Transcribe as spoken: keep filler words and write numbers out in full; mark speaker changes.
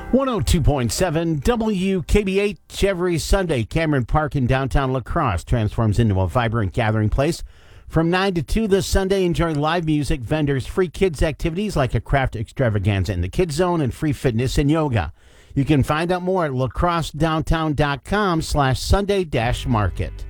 Speaker 1: one oh two point seven W K B H. Every Sunday, Cameron Park in downtown La Crosse transforms into a vibrant gathering place. From nine to two this Sunday, enjoy live music, vendors, free kids activities like a craft extravaganza in the kids zone, and free fitness and yoga. You can find out more at lacrossedowntown dot com slash Sunday dash market.